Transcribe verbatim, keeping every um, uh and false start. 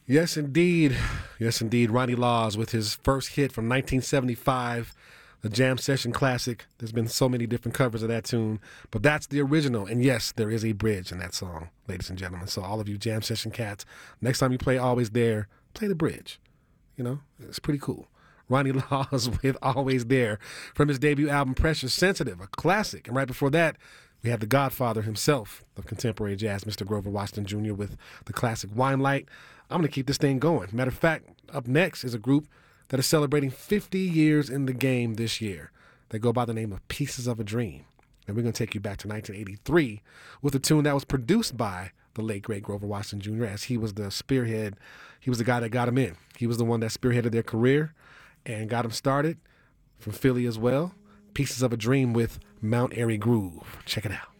Yes, indeed. Yes, indeed. Ronnie Laws with his first hit from nineteen seventy-five, the Jam Session classic. There's been so many different covers of that tune, but that's the original. And yes, there is a bridge in that song, ladies and gentlemen. So all of you Jam Session cats, next time you play Always There, play the bridge. You know, it's pretty cool. Ronnie Laws with Always There from his debut album Pressure Sensitive, a classic. And right before that, we have the godfather himself of contemporary jazz, Mister Grover Washington Junior with the classic Wine Light. I'm going to keep this thing going. Matter of fact, up next is a group that is celebrating fifty years in the game this year. They go by the name of Pieces of a Dream. And we're going to take you back to nineteen eighty-three with a tune that was produced by the late, great Grover Washington Junior as he was the spearhead. He was the guy that got him in. He was the one that spearheaded their career and got him started from Philly as well. Pieces of a Dream with Mount Airy Groove. Check it out.